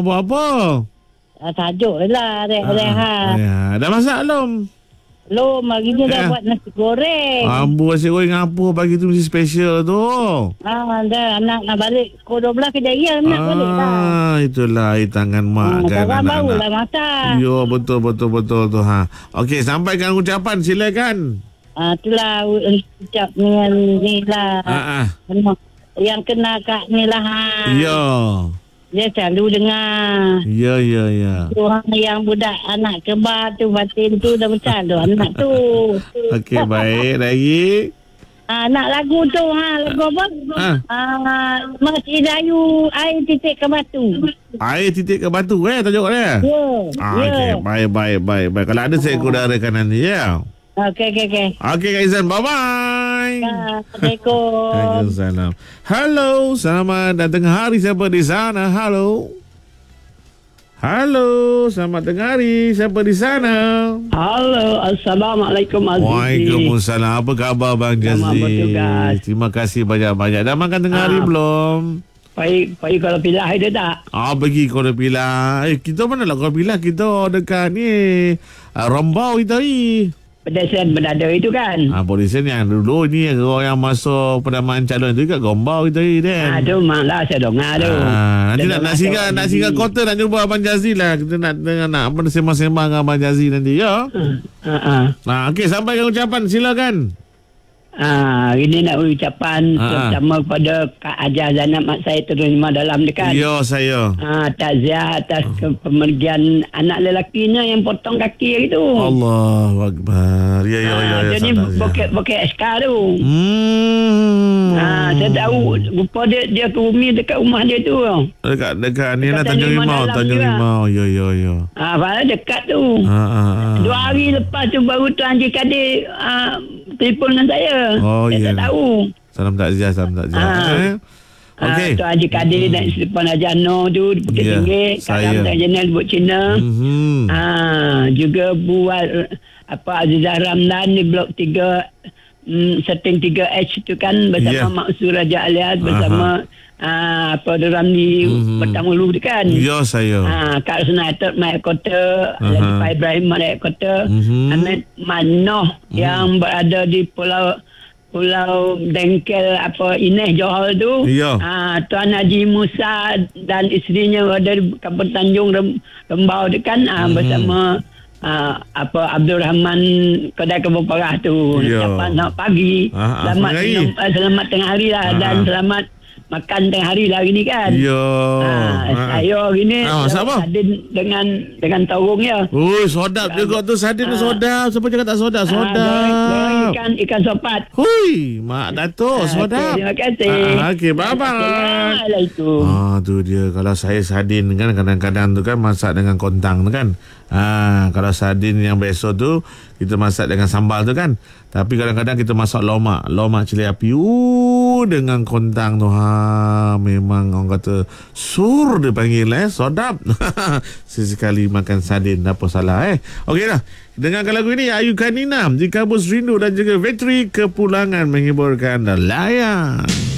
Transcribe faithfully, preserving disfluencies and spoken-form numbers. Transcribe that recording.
buat apa? Ah, tajuk lah, rehat-rehat. Ya, dah masak belum? Belum, hari ni Ya. dah buat nasi goreng. Ambu nasi goreng apa pagi tu mesti special tu. Ah, dah anak nak balik pukul dua belas kejayaan nak balik lah. Ah, itulah air tangan mak Ah, kan sekarang baru anak-anak. lah masak. Yo, betul betul betul tu ha. Okey, sampaikan ucapan silakan. Ah, itulah ucap dengan ni lah. Ah ah. Yang kena kat ni lah. Ha. Yo. Dia selalu dengar. Ya ya ya. Orang yang budak anak kembar tu, batin tu dah besar tu anak tu. Okey, baik. Lagi. Ah, nak lagu tu ha, lagu apa? Ah. Ah, Masjid Ayu air titik ke batu. Air titik ke batu eh tajuk dia. Ya. Ah, Ya. okey, baik baik baik baik. Kalau ada saya kudarakan nanti ya. Okey okey okey. Okey Kak Izan, bye bye. Assalamualaikum. Waalaikumsalam. Halo, selamat datang hari siapa di sana? Halo. Halo, selamat tengah hari. Siapa di sana? Halo, Assalamualaikum Azizi. Waalaikumsalam. Apa khabar Bang Jazli? Selamat bertugas. Terima kasih banyak-banyak. Dah makan tengah hari Ah. belum? Baik, baik kalau pilih ada tak? Ah, pergi Kuala Pilah. Eh, kita mana lah Kuala Pilah? Kita dekat ni. Ah, Rombau kita ni. Pedestrian berdada itu kan? Ah, polisian yang dulu ni orang yang masuk penamaan calon tu kat Gombau kita ni Ah, kan. tu malah saya dengar tu. Ah, nanti Dia nak nak dengar singgah tu. nak singgah kota nak jumpa Abang Jazli lah. Kita nak dengan nak apa sembang-sembang dengan Abang Jazli nanti ya. Ah, ah. Nah, okey sampaikan ucapan silakan. Ah, hari ni nak ucapan Ah, ah. terutama kepada Kak Ajah Zainab mak saya terima dalam dekat. Ya saya. Ah, takziah atas ke- pemergian anak lelakinya yang potong kaki itu. Allahu Akbar. Ya ya ya. Ah, ya dia ni sabar, ya. bokeh-bokeh S K tu. Hmm. Ah, saya tahu rupa dia dia ke bumi dekat rumah dia tu. Dekat dekat ni lah Dekat Tanjung Tanjung Rimau, Dalam Tanjung juga. Rimau. Ya ya ya. Ah, padahal dekat tu. Ha ah, ah. Dua hari lepas tu baru Tuan Haji Kadir ah, telefon dengan saya. Oh, saya ya. tak tahu. Salam takziah, salam takziah. Ah. Eh? Ah, Okey. Tuan Haji Kadir hmm. dan telefon Haji Ano tu di Bukit Ya, Tinggi. saya. Karam dan Jenel buat Cina. Mhm. Ah, juga buat apa Azizah Ramlan di blok tiga mm, setting tiga H tu kan bersama Ya. Mak Sur Raja Alias bersama ah, apa dia Ramli Mhm. Petang Ulu tu kan. Ya saya. Ah, Kak Senator Mak Kota, Aha. Alhaji Pak Ibrahim Mak Kota, Mhm. Ahmed Manoh yang berada di Pulau Pulau Dengkel apa Ineh Johor tu. Ya. Ah, Tuan Haji Musa dan isterinya berada di Kampung Tanjung Rem, Rembau tu kan ah, Mhm. bersama ah, apa Abdul Rahman kedai Kebun Parah tu. Ya. Ucapan selamat pagi. Ah, ah, selamat selamat hari. minum, ah, selamat tengah hari lah Ah, dan ah. selamat makan tengah hari lah hari ni kan. Ya. Ah, Ah. saya hari ni Ah, masak apa? sardin dengan dengan taurung ya. Oh, sodap juga tu sardin tu Ah. sodap. Siapa cakap tak sodap? Ah, goreng, goreng Sodap. ikan ikan sopat. Hui, Mak Datuk Ah, sodap. okey, terima kasih. Ah, okey, bye-bye. Assalamualaikum. Ah, tu dia. Kalau saya sardin kan kadang-kadang tu kan masak dengan kontang tu kan. Ah, kalau sardin yang biasa tu kita masak dengan sambal tu kan. Tapi kadang-kadang kita masak lomak, lomak cili api. Uh, dengan kontang tu ha, memang orang kata sur dia panggil eh, sodap. Sesekali makan sardin, apa salah eh. Okeylah. Dengarkan lagu ini Ayu Kanina, Di Kabus Rindu dan juga Vetri Kepulangan menghiburkan dan layan.